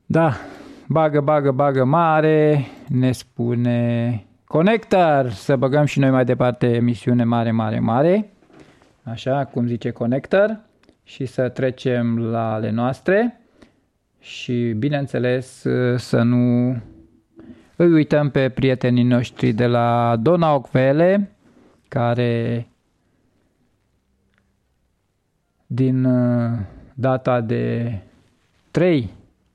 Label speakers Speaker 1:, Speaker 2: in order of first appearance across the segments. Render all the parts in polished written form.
Speaker 1: Da, bagă mare, ne spune Connector, să băgăm și noi mai departe emisiune mare. Așa, cum zice Connector, și să trecem la ale noastre și, bineînțeles, să nu îi uităm pe prietenii noștri de la Donauwelle, care din data de 3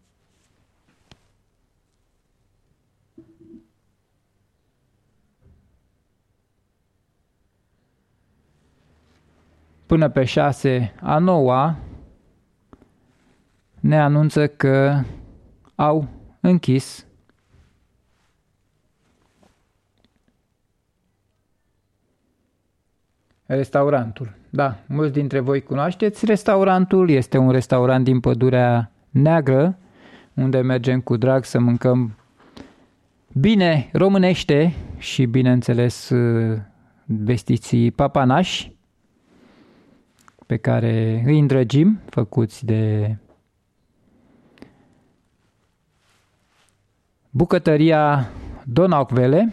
Speaker 1: până pe 6 a 9 ne anunță că au închis restaurantul. Da, mulți dintre voi cunoașteți restaurantul, este un restaurant din Pădurea Neagră, unde mergem cu drag să mâncăm bine românește și, bineînțeles, vestiții papanași pe care îi îndrăgim, făcuți de bucătăria Donauwelle.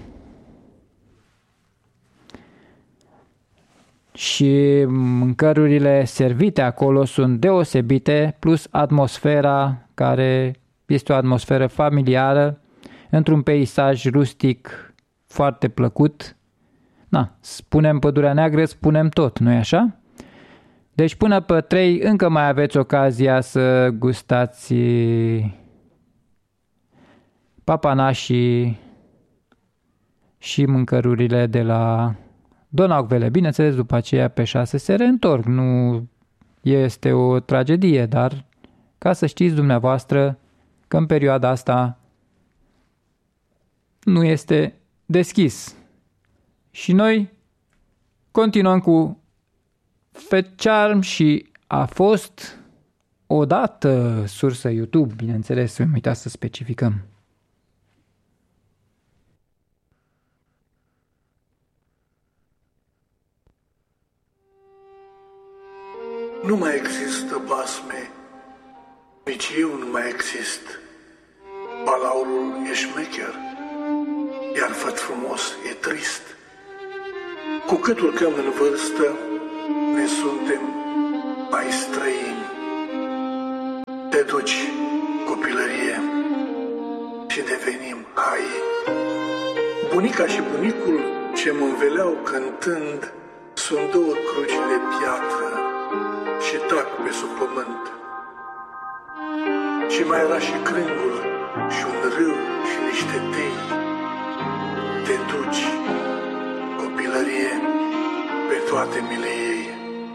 Speaker 1: Și mâncărurile servite acolo sunt deosebite, plus atmosfera care este o atmosferă familiară, într-un peisaj rustic foarte plăcut. Na, spunem Pădurea Neagră, spunem tot, nu-i așa? Deci până pe 3 încă mai aveți ocazia să gustați papanașii și mâncărurile de la Donauwelle. Bineînțeles, după aceea pe 6 se reîntorc. Nu este o tragedie, dar ca să știți dumneavoastră că în perioada asta nu este deschis. Și noi continuăm cu Fat Charm și a fost odată sursă YouTube, bineînțeles, nu uitați să specificăm.
Speaker 2: Nu mai există basme, nici eu nu mai exist. Balaurul e șmecher, iar făt frumos e trist. Cu cât urcăm în vârstă, ne suntem mai străini. Te duci, copilărie, și devenim hai. Bunica și bunicul ce mă înveleau cântând sunt două cruci de piatră și tac pe sub pământ. Și mai era și crângul și un râu și niște tei. Te duci, copilărie, pe toate mi le iei.